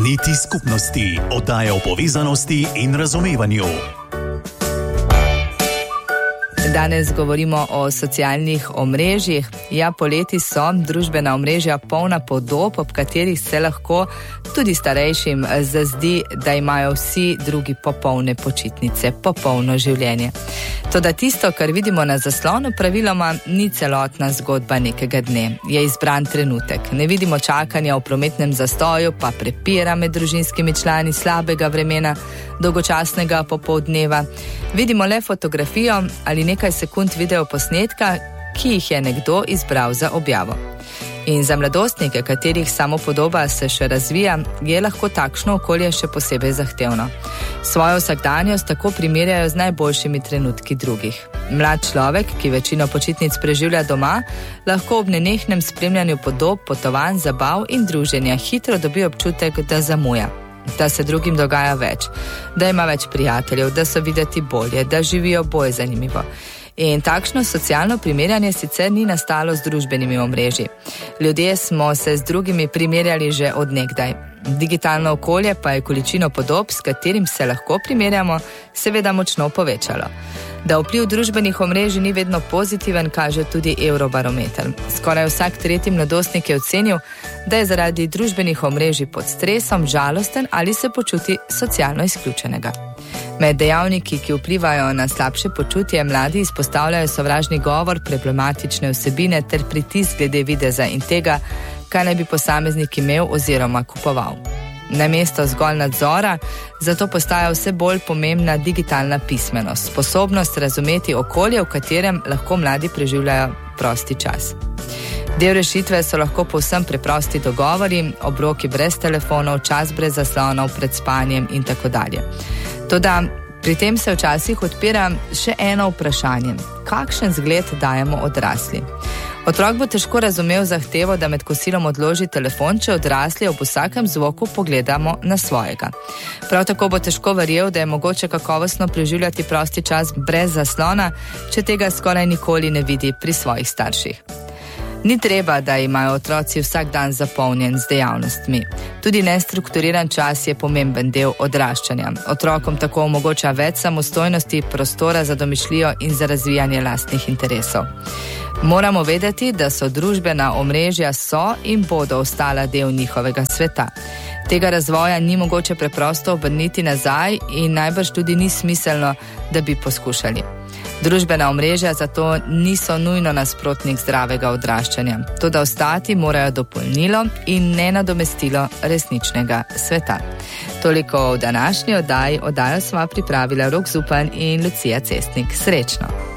Niti skupnosti, oddaja o povezanosti in razumevanju. Danes govorimo o socialnih omrežjih. Ja, poleti so družbena omrežja polna podob, ob katerih se lahko tudi starejšim zazdi, da imajo vsi drugi popolne počitnice, popolno življenje. Toda tisto, kar vidimo na zaslonu, praviloma ni celotna zgodba nekega dne. Je izbran trenutek. Ne vidimo čakanja v prometnem zastoju, pa prepira med družinskimi člani, slabega vremena, dolgočasnega popoldneva. Vidimo le fotografijo ali nekaj sekund video posnetka, ki jih je nekdo izbral za objavo. In za mladostnike, katerih samopodoba se še razvija, je lahko takšno okolje še posebej zahtevno. Svojo vsakdanjost tako primerjajo z najboljšimi trenutki drugih. Mlad človek, ki večino počitnic preživlja doma, lahko ob nenehnem spremljanju podob, potovanj, zabav in druženja hitro dobi občutek, da zamuja. Da se drugim dogaja več, da ima več prijateljev, da so videti bolje, da živijo bolj zanimivo. In takšno socialno primerjanje sicer ni nastalo z družbenimi omrežji. Ljudje smo se z drugimi primerjali že od nekdaj. Digitalno okolje pa je količino podob, s katerim se lahko primerjamo, seveda močno povečalo. Da vpliv družbenih omrežij ni vedno pozitiven, kaže tudi Eurobarometer. Skoraj vsak tretji mladostnik je ocenil, da je zaradi družbenih omrežij pod stresom, žalosten ali se počuti socialno izključenega. Med dejavniki, ki vplivajo na slabše počutje, mladi izpostavljajo sovražni govor, problematične vsebine ter pritisk glede videza in tega, kaj naj bi posameznik imel oziroma kupoval. Namesto zgolj nadzora, zato postaja vse bolj pomembna digitalna pismenost, sposobnost razumeti okolje, v katerem lahko mladi preživljajo prosti čas. Del rešitve so lahko povsem preprosti dogovori, obroki brez telefonov, čas brez zaslonov, pred spanjem in tako dalje. Toda pri tem se včasih odpira še eno vprašanje. Kakšen zgled dajemo odrasli? Otrok bo težko razumel zahtevo, da med kosilom odloži telefon, če odrasli ob vsakem zvoku pogledamo na svojega. Prav tako bo težko verjel, da je mogoče kakovostno preživljati prosti čas brez zaslona, če tega skoraj nikoli ne vidi pri svojih starših. Ni treba, da imajo otroci vsak dan zapolnjen z dejavnostmi. Tudi nestrukturiran čas je pomemben del odraščanja. Otrokom tako omogoča več samostojnosti, prostora za domišljijo in za razvijanje lastnih interesov. Moramo vedeti, da so družbena omrežja in bodo ostala del njihovega sveta. Tega razvoja ni mogoče preprosto obrniti nazaj in najbrž tudi ni smiselno, da bi poskušali. Družbena omrežja zato niso nujno nasprotnik zdravega odraščanja. Toda ostati morajo dopolnilo in ne nadomestilo resničnega sveta. Toliko v današnji oddaji. Oddajo sva pripravila Rok Zupan in Lucija Cestnik. Srečno!